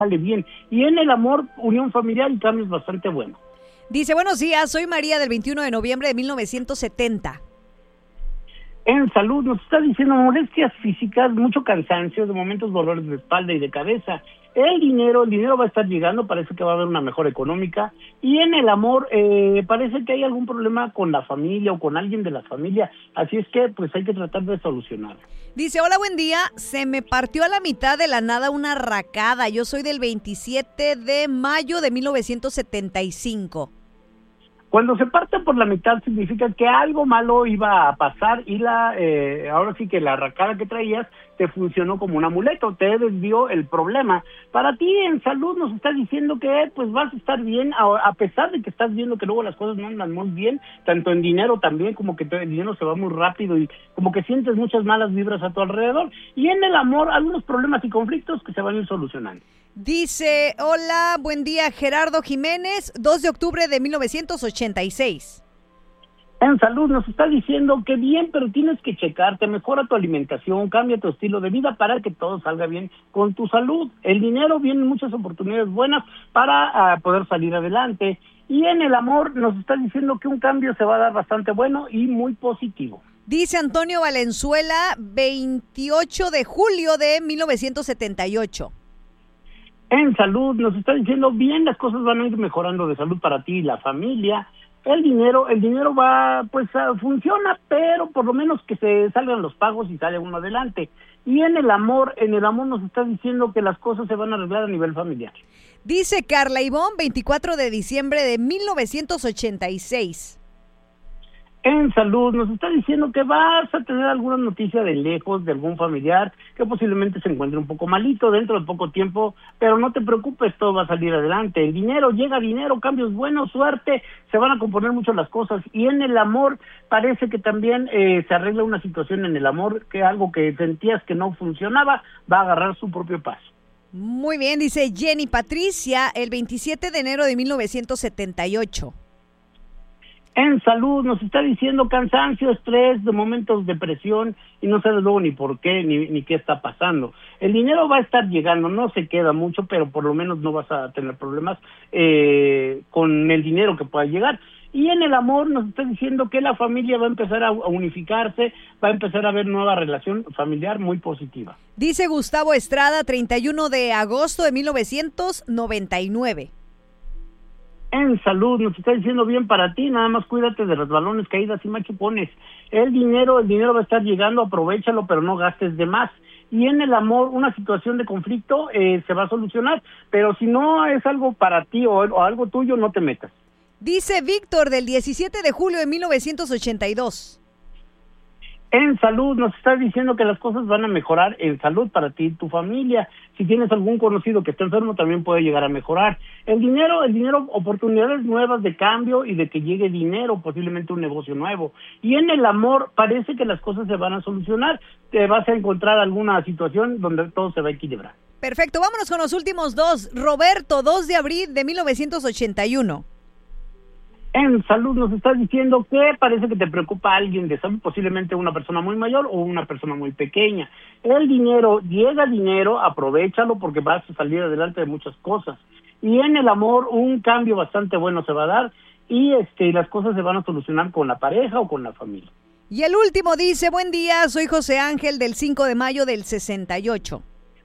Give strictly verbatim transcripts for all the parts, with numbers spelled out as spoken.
sale bien. Y en el amor, unión familiar y cambios bastante buenos. Dice, buenos días, soy María del veintiuno de noviembre de mil novecientos setenta. En salud nos está diciendo molestias físicas, mucho cansancio, de momentos dolores de espalda y de cabeza. El dinero, el dinero va a estar llegando, parece que va a haber una mejora económica. Y en el amor, eh, parece que hay algún problema con la familia o con alguien de la familia. Así es que pues hay que tratar de solucionarlo. Dice, hola, buen día, se me partió a la mitad de la nada una racada. Yo soy del veintisiete de mayo de mil novecientos setenta y cinco. Cuando se parte por la mitad significa que algo malo iba a pasar y la eh, ahora sí que la arracada que traías te funcionó como un amuleto, te desvió el problema. Para ti en salud nos está diciendo que pues vas a estar bien, a, a pesar de que estás viendo que luego las cosas no andan muy bien, tanto en dinero también, como que te, el dinero se va muy rápido y como que sientes muchas malas vibras a tu alrededor. Y en el amor, algunos problemas y conflictos que se van a ir solucionando. Dice, hola, buen día, Gerardo Jiménez, dos de octubre de mil novecientos ochenta y seis. En salud nos está diciendo que bien, pero tienes que checarte, mejora tu alimentación, cambia tu estilo de vida para que todo salga bien con tu salud. El dinero, vienen muchas oportunidades buenas para uh, poder salir adelante. Y en el amor nos está diciendo que un cambio se va a dar bastante bueno y muy positivo. Dice Antonio Valenzuela, veintiocho de julio de mil novecientos setenta y ocho. En salud nos está diciendo bien, las cosas van a ir mejorando de salud para ti y la familia. El dinero, el dinero va, pues uh, funciona, pero por lo menos que se salgan los pagos y sale uno adelante. Y en el amor, en el amor nos está diciendo que las cosas se van a arreglar a nivel familiar. Dice Carla Ivonne, veinticuatro de diciembre de mil novecientos ochenta y seis. En salud nos está diciendo que vas a tener alguna noticia de lejos, de algún familiar, que posiblemente se encuentre un poco malito dentro de poco tiempo, pero no te preocupes, todo va a salir adelante. El dinero, llega dinero, cambios buenos, suerte, se van a componer mucho las cosas. Y en el amor parece que también eh, se arregla una situación en el amor, que algo que sentías que no funcionaba, va a agarrar su propio paso. Muy bien, dice Jenny Patricia, el veintisiete de enero de mil novecientos setenta y ocho. En salud nos está diciendo cansancio, estrés, de momentos depresión y no sabes luego ni por qué ni, ni qué está pasando. El dinero va a estar llegando, no se queda mucho, pero por lo menos no vas a tener problemas eh, con el dinero que pueda llegar. Y en el amor nos está diciendo que la familia va a empezar a unificarse, va a empezar a haber nueva relación familiar muy positiva. Dice Gustavo Estrada, treinta y uno de agosto de mil novecientos noventa y nueve. En salud nos está diciendo bien para ti, nada más cuídate de resbalones, caídas y machupones. El dinero, el dinero va a estar llegando, aprovéchalo, pero no gastes de más. Y en el amor, una situación de conflicto eh, se va a solucionar, pero si no es algo para ti o, o algo tuyo, no te metas. Dice Víctor, del diecisiete de julio de mil novecientos ochenta y dos. En salud nos está diciendo que las cosas van a mejorar en salud para ti y tu familia. Si tienes algún conocido que está enfermo, también puede llegar a mejorar. El dinero, el dinero, oportunidades nuevas de cambio y de que llegue dinero, posiblemente un negocio nuevo. Y en el amor parece que las cosas se van a solucionar. Te vas a encontrar alguna situación donde todo se va a equilibrar. Perfecto, vámonos con los últimos dos. Roberto, dos de abril de mil novecientos ochenta y uno. En salud nos está diciendo que parece que te preocupa alguien de salud, posiblemente una persona muy mayor o una persona muy pequeña. El dinero, llega dinero, aprovéchalo porque vas a salir adelante de muchas cosas. Y en el amor un cambio bastante bueno se va a dar y este las cosas se van a solucionar con la pareja o con la familia. Y el último dice, buen día, soy José Ángel del cinco de mayo del sesenta y ocho.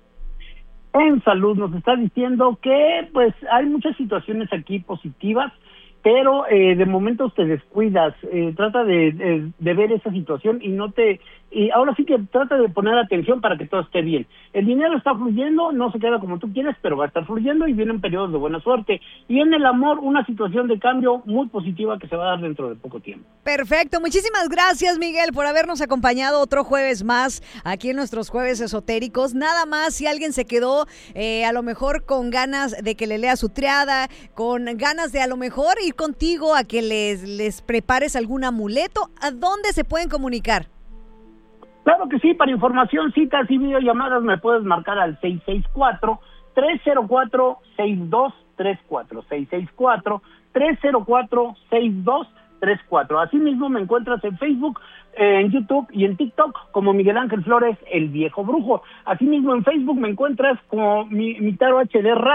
En salud nos está diciendo que pues hay muchas situaciones aquí positivas, pero eh, de momentos te descuidas, eh, trata de, de, de ver esa situación y no te, y ahora sí que trata de poner atención para que todo esté bien. El dinero está fluyendo, no se queda como tú quieres, pero va a estar fluyendo y vienen periodos de buena suerte. Y en el amor, una situación de cambio muy positiva que se va a dar dentro de poco tiempo. Perfecto, muchísimas gracias, Miguel, por habernos acompañado otro jueves más aquí en nuestros Jueves Esotéricos. Nada más, si alguien se quedó eh, a lo mejor con ganas de que le lea su triada, con ganas de a lo mejor ir contigo a que les, les prepares algún amuleto, ¿a dónde se pueden comunicar? Claro que sí, para información, citas y videollamadas me puedes marcar al seis seis cuatro, tres cero cuatro, seis dos tres cuatro, seis seis cuatro, tres cero cuatro, seis dos tres cuatro. Asimismo me encuentras en Facebook, eh, en YouTube y en TikTok como Miguel Ángel Flores, el viejo brujo. Asimismo en Facebook me encuentras como mi, mi Taro H D Radio.